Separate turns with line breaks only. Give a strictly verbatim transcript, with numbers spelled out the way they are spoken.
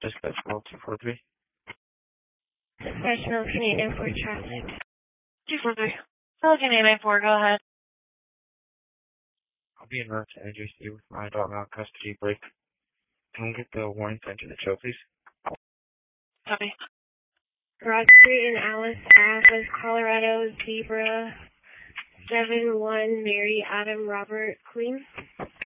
Dispatch World two four three.
Dispatch Milton eight nine four traffic.
two four three. Pelican eight nine four, go ahead.
I'll be en route to N J C with my dog out custody break. Can we get the warning sign to the show, please?
Copy.
Broad Street in Alice Ave, Colorado, Zebra seven one Mary Adam Robert Queen.